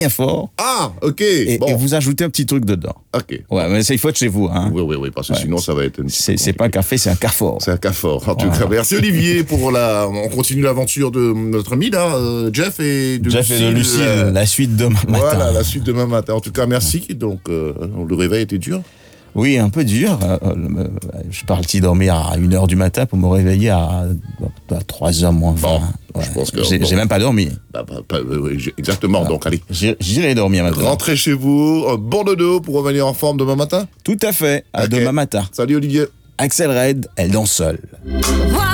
fort. Ah, ok. Et Bon. vous ajoutez un petit truc dedans. Ok. Ouais, mais ça, il faut être chez vous. Hein. Oui, parce que sinon ça va être... C'est pas un café, c'est un carrefour. C'est un cas fort. En tout cas, merci Olivier pour on continue l'aventure de notre ami là, Jeff et de Lucille, la suite demain matin. Voilà, la suite demain matin. En tout cas, merci. Donc, le réveil était dur. Oui, un peu dur. Je suis parti dormir à 1h du matin pour me réveiller à 3h moins 20. Bon, je pense que... J'ai même pas dormi. Oui, exactement. Voilà. Donc, allez. J'irai dormir maintenant. Rentrez chez vous, bon dodo pour revenir en forme demain matin. Tout à fait. À demain matin. Salut Olivier. Axel Red, elle danse seule.